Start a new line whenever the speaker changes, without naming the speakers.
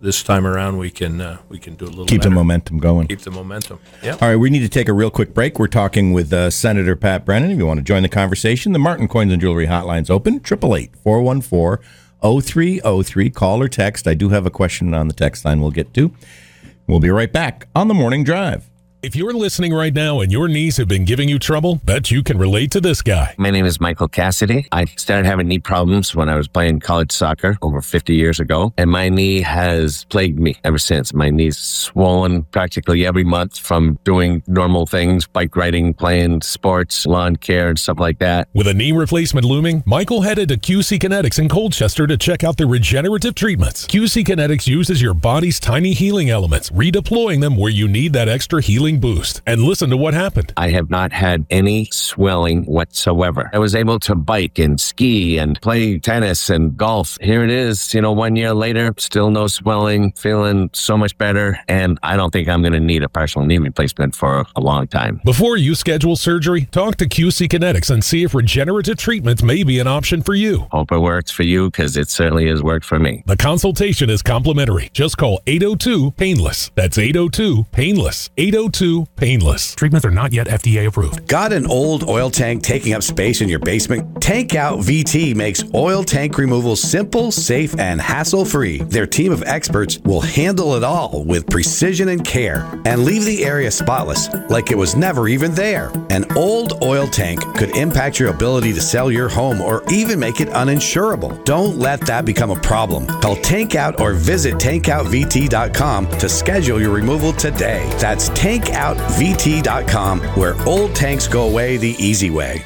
this time around we can do a little
Keep
better.
the momentum going.
Keep the momentum. Yeah.
All right, we need to take a real quick break. We're talking with Senator Pat Brennan. If you want to join the conversation, the Martin Coins and Jewelry Hotline's open, 888-414-0303. Call or text. I do have a question on the text line we'll get to. We'll be right back on The Morning Drive.
If you're listening right now and your knees have been giving you trouble, bet you can relate to this guy.
My name is Michael Cassidy. I started having knee problems when I was playing college soccer over 50 years ago, and my knee has plagued me ever since. My knee's swollen practically every month from doing normal things, bike riding, playing sports, lawn care, and stuff like that.
With a knee replacement looming, Michael headed to QC Kinetics in Colchester to check out their regenerative treatments. QC Kinetics uses your body's tiny healing elements, redeploying them where you need that extra healing boost. And listen to what happened.
I have not had any swelling whatsoever. I was able to bike and ski and play tennis and golf. Here it is, 1 year later, still no swelling, feeling so much better. And I don't think I'm going to need a partial knee replacement for a long time.
Before you schedule surgery, talk to QC Kinetics and see if regenerative treatments may be an option for you.
Hope it works for you, because it certainly has worked for me.
The consultation is complimentary. Just call 802-PAINLESS. That's 802-PAINLESS. 802-PAINLESS. Treatments are not yet FDA approved.
Got an old oil tank taking up space in your basement? Tank Out VT makes oil tank removal simple, safe, and hassle-free. Their team of experts will handle it all with precision and care and leave the area spotless like it was never even there. An old oil tank could impact your ability to sell your home or even make it uninsurable. Don't let that become a problem. Call Tank Out or visit tankoutvt.com to schedule your removal today. That's tankoutvt.com, where old tanks go away the easy way.